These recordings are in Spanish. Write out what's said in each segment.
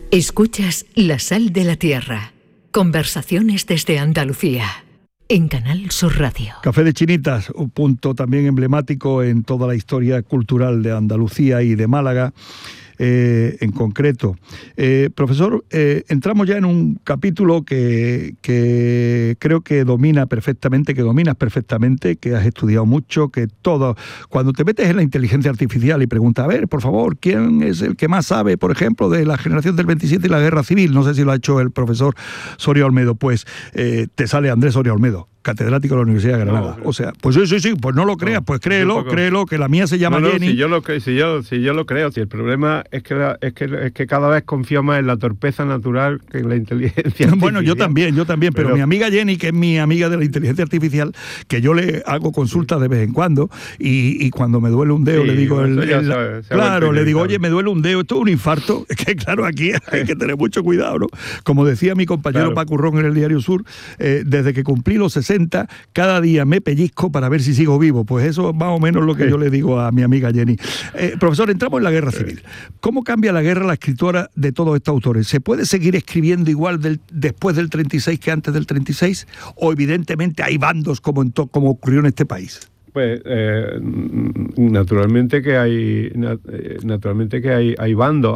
Escuchas La Sal de la Tierra. Conversaciones desde Andalucía. En Canal Sur Radio. Café de Chinitas, un punto también emblemático en toda la historia cultural de Andalucía y de Málaga. En concreto. Profesor, entramos ya en un capítulo que creo que dominas perfectamente, que has estudiado mucho, que todo... Cuando te metes en la inteligencia artificial y preguntas, a ver, por favor, ¿quién es el que más sabe, por ejemplo, de la generación del 27 y la guerra civil? No sé si lo ha hecho el profesor Soria Olmedo. Pues te sale Andrés Soria Olmedo, catedrático de la Universidad de Granada. O sea, pues sí, pues no lo creas, pues créelo, que la mía se llama Jenny. Si yo lo creo, si el problema es que cada vez confío más en la torpeza natural que en la inteligencia artificial. Bueno, yo también, pero mi amiga Jenny, que es mi amiga de la inteligencia artificial, que yo le hago consultas de vez en cuando, y cuando me duele un dedo, le digo, le digo, oye, me duele un dedo, esto es un infarto. Es que claro, aquí hay que tener mucho cuidado, ¿no? Como decía mi compañero Paco Urrón en el Diario Sur, desde que cumplí los 60, cada día me pellizco para ver si sigo vivo. Pues eso es más o menos lo que yo le digo a mi amiga Jenny. Profesor, entramos en la guerra civil. ¿Cómo cambia la guerra la escritura de todos estos autores? ¿Se puede seguir escribiendo igual después del 36 que antes del 36? ¿O evidentemente hay bandos como ocurrió en este país? Pues naturalmente que hay bandos.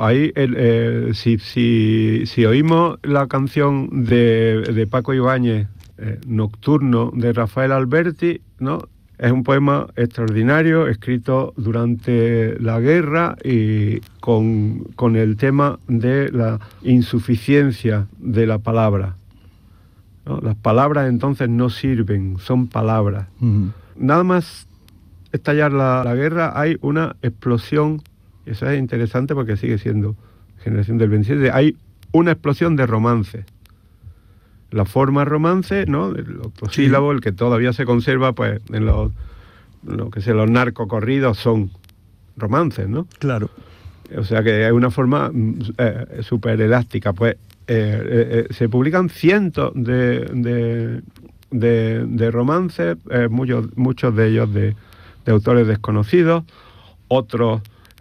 Si oímos la canción de Paco Ibáñez, Nocturno, de Rafael Alberti, ¿no? Es un poema extraordinario, escrito durante la guerra y con el tema de la insuficiencia de la palabra, ¿no? Las palabras entonces no sirven, son palabras. Uh-huh. Nada más estallar la guerra hay una explosión, y eso es interesante porque sigue siendo generación del 27, hay una explosión de romances. La forma romance, ¿no? El octosílabo, el que todavía se conserva, pues, en los narcocorridos son romances, ¿no? Claro. O sea que es una forma súper elástica. Pues se publican cientos de romances, muchos de ellos de autores desconocidos, otros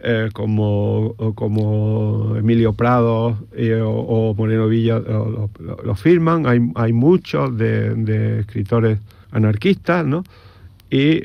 como Emilio Prado o Moreno Villa lo firman. Hay muchos de escritores anarquistas, ¿no? Y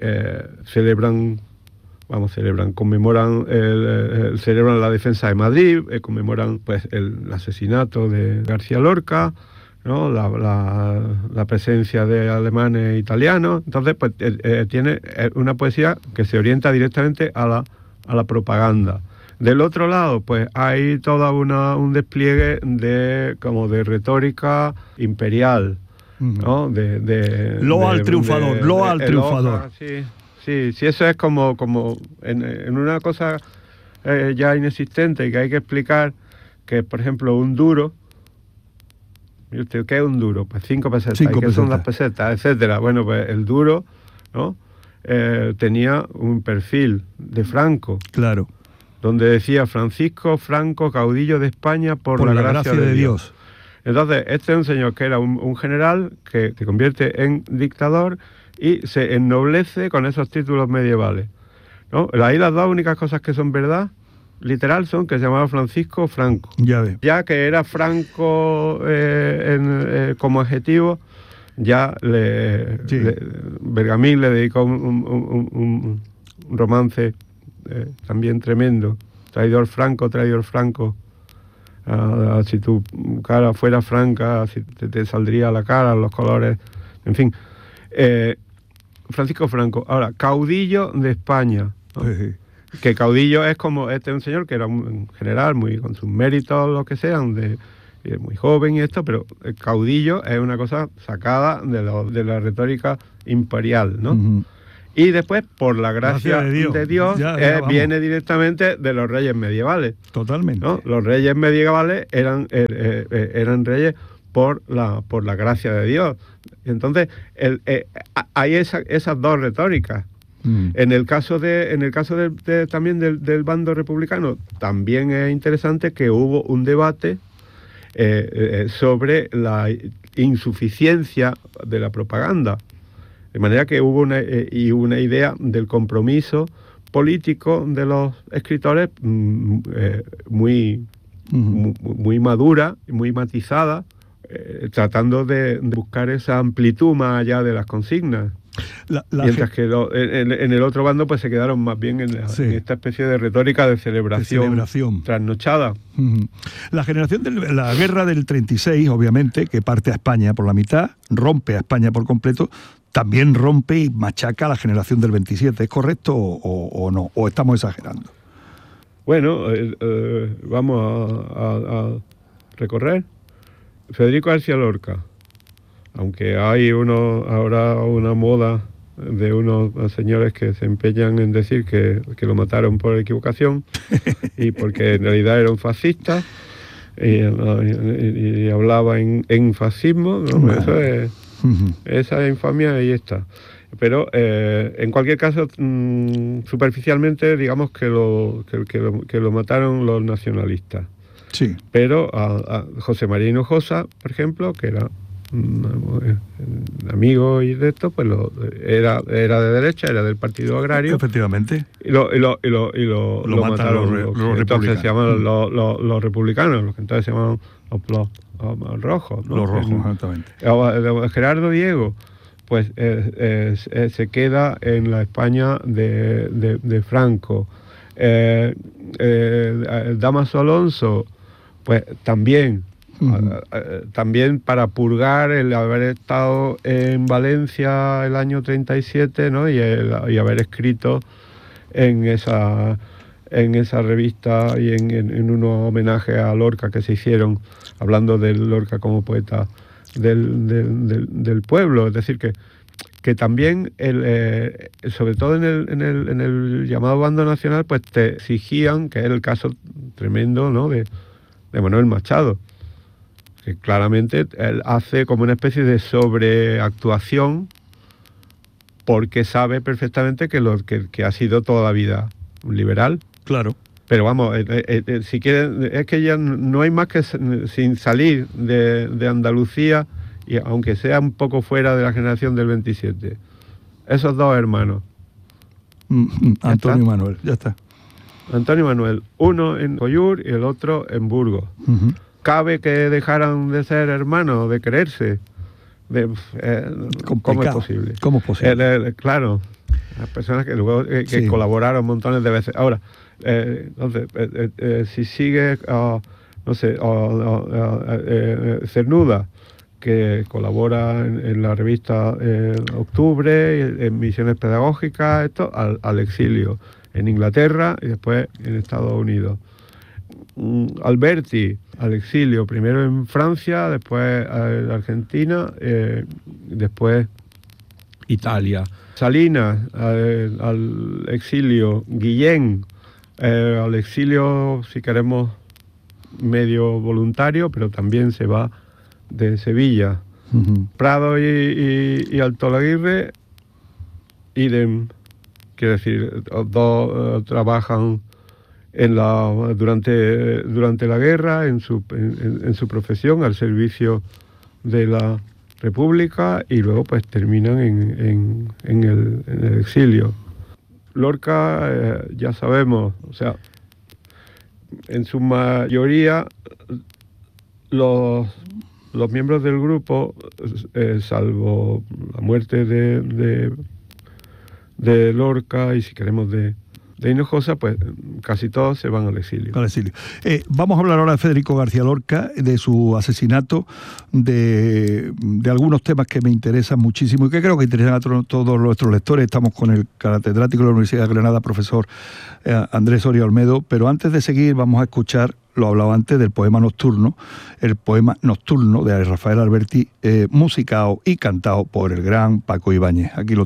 conmemoran la defensa de Madrid, conmemoran pues el asesinato de García Lorca, ¿no? La presencia de alemanes e italianos. Entonces, pues tiene una poesía que se orienta directamente a la propaganda. Del otro lado, pues hay toda un despliegue de retórica imperial, ¿no? Loa al triunfador. Sí, eso es como en una cosa ya inexistente y que hay que explicar, que por ejemplo un duro. ¿Qué es un duro? Pues 5 pesetas. ¿Y qué son las pesetas? Etcétera. Bueno, pues el duro, ¿no? Tenía un perfil de Franco. Claro. Donde decía Francisco Franco, caudillo de España por la gracia de Dios. Entonces, este es un señor que era un general que se convierte en dictador y se ennoblece con esos títulos medievales, ¿no? Ahí las dos únicas cosas que son verdad, literal, son que se llamaba Francisco Franco. Ya que era Franco como adjetivo, ya Bergamín le dedicó un romance también tremendo. Traidor Franco. Si tu cara fuera franca, si te saldría la cara, los colores, en fin. Francisco Franco. Ahora, caudillo de España, ¿no? Sí. Que caudillo es como un señor que era un general muy con sus méritos, lo que sean, muy joven y esto, pero el caudillo es una cosa sacada de la retórica imperial, ¿no? Uh-huh. Y después, por la gracia de Dios, viene directamente de los reyes medievales. Totalmente. ¿No? Los reyes medievales eran reyes por la gracia de Dios. Entonces, hay esas dos retóricas. En el caso también del bando republicano, también es interesante que hubo un debate sobre la insuficiencia de la propaganda. De manera que hubo una idea del compromiso político de los escritores muy muy madura, muy matizada, tratando de buscar esa amplitud más allá de las consignas. Mientras que en el otro bando pues se quedaron más bien en esta especie de retórica de celebración trasnochada. La generación de la guerra del 36, obviamente, que parte a España por la mitad, rompe a España por completo, también rompe y machaca a la generación del 27. ¿Es correcto o no? ¿O estamos exagerando? Bueno, vamos a recorrer. Federico García Lorca. Aunque hay ahora una moda de unos señores que se empeñan en decir que lo mataron por equivocación y porque en realidad era un fascista y hablaba en fascismo, ¿no? Eso es, esa infamia ahí está. Pero en cualquier caso, superficialmente digamos que lo mataron los nacionalistas. Sí. Pero a José María Hinojosa, por ejemplo, que era amigo y de esto, pues era de derecha, era del Partido Agrario. Efectivamente. Y lo mataron los entonces se llaman los republicanos, los que entonces se llaman los rojos, ¿no? Los rojos, exactamente. Gerardo Diego, pues se queda en la España de Franco. Dámaso Alonso, pues también para purgar el haber estado en Valencia el año 37, ¿no? y haber escrito en esa revista y en unos homenajes a Lorca que se hicieron, hablando de Lorca como poeta del pueblo. Es decir, que también, sobre todo en el llamado bando nacional, pues te exigían, que es el caso tremendo, ¿no? de Manuel Machado, que claramente él hace como una especie de sobreactuación porque sabe perfectamente que ha sido toda la vida un liberal. Claro. Pero vamos, si quieren, es que ya no hay más que sin salir de Andalucía, y aunque sea un poco fuera de la generación del 27. Esos dos hermanos. Antonio y Manuel, ya está. Antonio y Manuel, uno en Coyur y el otro en Burgos. ¿Cabe que dejaran de ser hermanos, de quererse? ¿Cómo es posible? ¿Cómo es posible? Claro, las personas que luego que colaboraron montones de veces. Ahora, entonces, si sigue, no sé, Cernuda, que colabora en la revista Octubre, en Misiones Pedagógicas, esto, al exilio en Inglaterra y después en Estados Unidos. Alberti, al exilio, primero en Francia, después en Argentina, después Italia. Salinas, al exilio. Guillén, al exilio, si queremos, medio voluntario, pero también se va de Sevilla. Prado y Alto Laguirre, idem, quiero decir, dos trabajan durante la guerra en su profesión al servicio de la República y luego pues terminan en el exilio. Lorca, ya sabemos, o sea, en su mayoría los miembros del grupo, salvo la muerte de Lorca y si queremos de Hinojosa, pues casi todos se van al exilio. Vamos a hablar ahora de Federico García Lorca, de su asesinato, de algunos temas que me interesan muchísimo y que creo que interesan a todos nuestros lectores. Estamos con el catedrático de la Universidad de Granada, profesor Andrés Oria Olmedo, pero antes de seguir vamos a escuchar, lo hablaba antes, del poema nocturno, el poema nocturno de Rafael Alberti, musicado y cantado por el gran Paco Ibáñez. Aquí lo